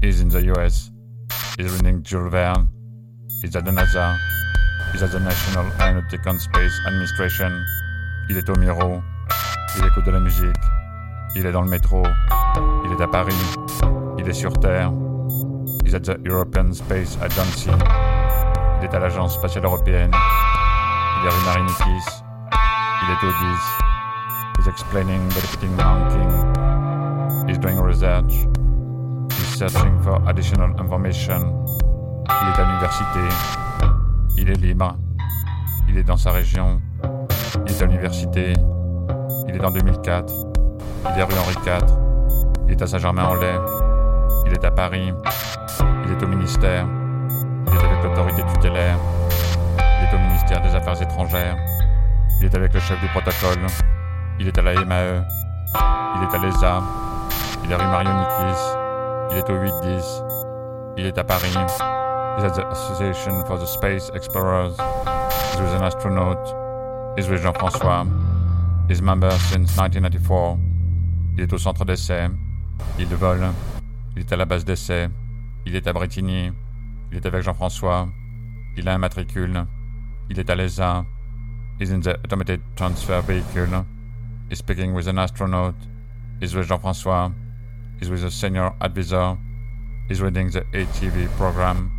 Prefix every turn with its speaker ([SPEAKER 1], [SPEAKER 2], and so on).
[SPEAKER 1] He's in the US. He's reading Jules Verne. He's at the NASA. He's at the National Aeronautic and Space Administration. Il est au Miro. Il écoute de la musique. Il est dans le métro. Il est à Paris. Il est sur Terre. He's at the European Space Agency. Il est à l'Agence Spatiale Européenne. Il est rue Marinikis. Il est au 10. He's explaining the repeating mounting. He's doing research. He's searching for additional information. Il est à l'université. Il est libre. Il est dans sa région. Il est à l'université. Il est dans 2004. Il est rue Henri IV. Il est à Saint-Germain-en-Laye. Il est à Paris. Il est au ministère. Il est avec l'autorité tutélaire. Il est au ministère des Affaires étrangères. Il est avec le chef du protocole. Il est à la MAE. Il est à l'ESA. Il est rue Marion-Nikis. Il est au 8-10. Il est à Paris. He's at the Association for the Space Explorers. He's with an astronaut. He's with Jean-François. He's member since 1994. Il est au centre d'essai. Il vole. Il est à la base d'essai. Il est à Bretigny. Il est avec Jean-François. Il a un matricule. Il est à l'ESA. He's in the Automated Transfer Vehicle. He's speaking with an astronaut. He's with Jean-François. He's with a senior advisor. He's reading the ATV program.